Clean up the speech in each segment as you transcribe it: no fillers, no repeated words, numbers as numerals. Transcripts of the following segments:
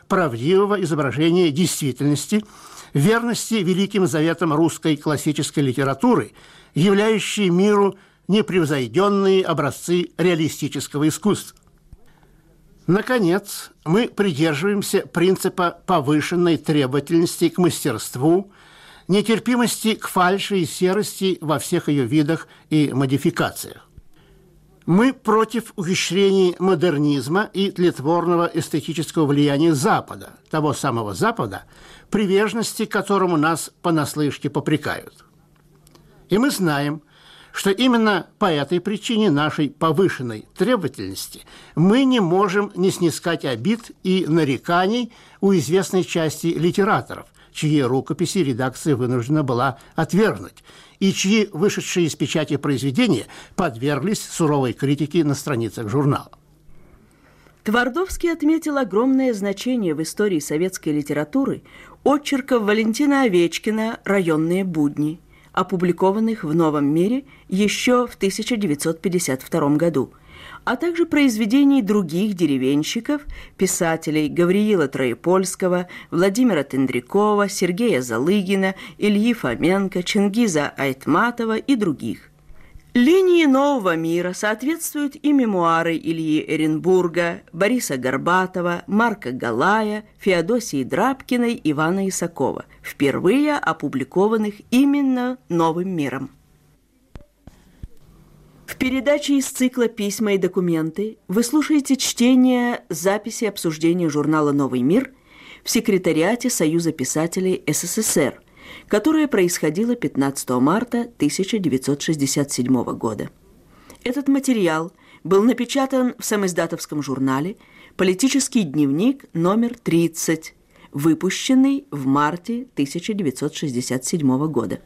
правдивого изображения действительности, верности великим заветам русской классической литературы, являющей миру непревзойденные образцы реалистического искусства. Наконец, мы придерживаемся принципа повышенной требовательности к мастерству, нетерпимости к фальши и серости во всех ее видах и модификациях. Мы против ухищрений модернизма и тлетворного эстетического влияния Запада, того самого Запада, приверженности к которому нас понаслышке попрекают. И мы знаем, что именно по этой причине нашей повышенной требовательности мы не можем не снискать обид и нареканий у известной части литераторов, чьи рукописи редакция вынуждена была отвергнуть, и чьи вышедшие из печати произведения подверглись суровой критике на страницах журнала. Твардовский отметил огромное значение в истории советской литературы очерков Валентина Овечкина «Районные будни», опубликованных в «Новом мире» еще в 1952 году, а также произведений других деревенщиков, писателей Гавриила Троепольского, Владимира Тендрякова, Сергея Залыгина, Ильи Фоменко, Чингиза Айтматова и других. Линии «Нового мира» соответствуют и мемуары Ильи Эренбурга, Бориса Горбатова, Марка Галая, Феодосии Драбкиной, Ивана Исакова, впервые опубликованных именно «Новым миром». В передаче из цикла «Письма и документы» вы слушаете чтение записи обсуждения журнала «Новый мир» в секретариате Союза писателей СССР, которое происходило 15 марта 1967 года. Этот материал был напечатан в самиздатовском журнале «Политический дневник номер 30», выпущенный в марте 1967 года.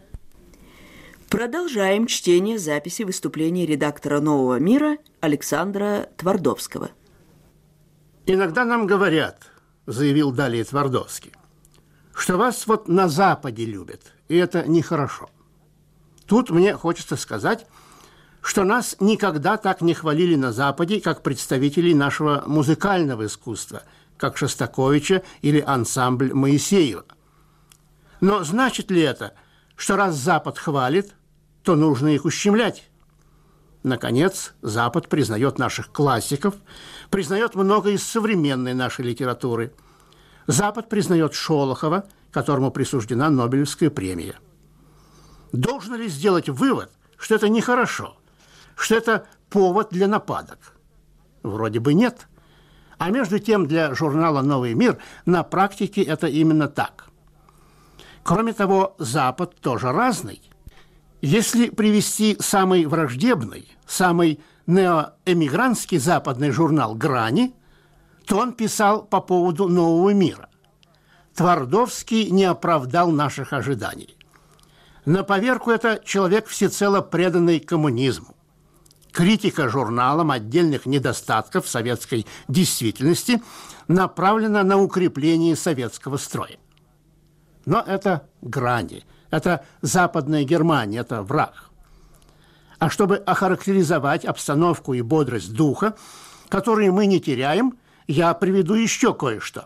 Продолжаем чтение записи выступления редактора «Нового мира» Александра Твардовского. «Иногда нам говорят, — заявил далее Твардовский, — что вас вот на Западе любят, и это нехорошо. Тут мне хочется сказать, что нас никогда так не хвалили на Западе, как представителей нашего музыкального искусства, как Шостаковича или ансамбль Моисеева. Но значит ли это, что раз Запад хвалит, то нужно их ущемлять? Наконец, Запад признает наших классиков, признает много из современной нашей литературы. Запад признает Шолохова, которому присуждена Нобелевская премия. Должно ли сделать вывод, что это нехорошо, что это повод для нападок? Вроде бы нет. А между тем для журнала «Новый мир» на практике это именно так. Кроме того, Запад тоже разный. Если привести самый враждебный, самый неоэмигрантский западный журнал «Грани», то он писал по поводу «Нового мира». Твардовский не оправдал наших ожиданий. На поверку это человек, всецело преданный коммунизму. Критика журналом отдельных недостатков советской действительности направлена на укрепление советского строя. Но это «Грани», это Западная Германия, это враг. А чтобы охарактеризовать обстановку и бодрость духа, которые мы не теряем, я приведу еще кое-что.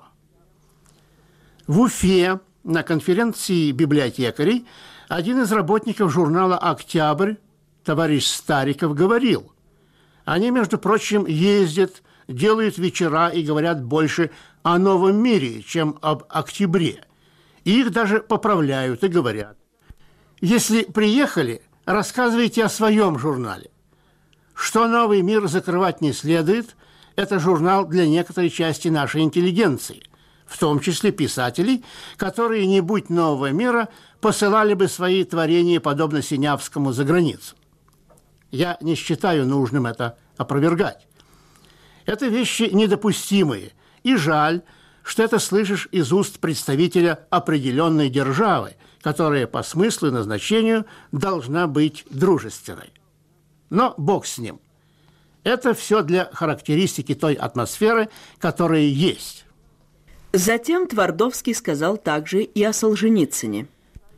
В Уфе на конференции библиотекарей один из работников журнала «Октябрь», товарищ Стариков, говорил: они, между прочим, ездят, делают вечера и говорят больше о новом мире, чем об октябре. И их даже поправляют и говорят: если приехали, рассказывайте о своем журнале. Что «Новый мир» закрывать не следует, это журнал для некоторой части нашей интеллигенции, в том числе писателей, которые, не будь «Нового мира», посылали бы свои творения, подобно Синявскому, за границу. Я не считаю нужным это опровергать. Это вещи недопустимые, и жаль, что это слышишь из уст представителя определенной державы, которая по смыслу и назначению должна быть дружественной. Но бог с ним. Это все для характеристики той атмосферы, которая есть. Затем Твардовский сказал также и о Солженицыне.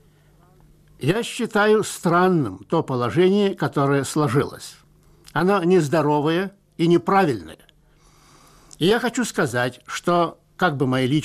Я считаю странным то положение, которое сложилось. Оно нездоровое и неправильное. И я хочу сказать, что, как бы мои личные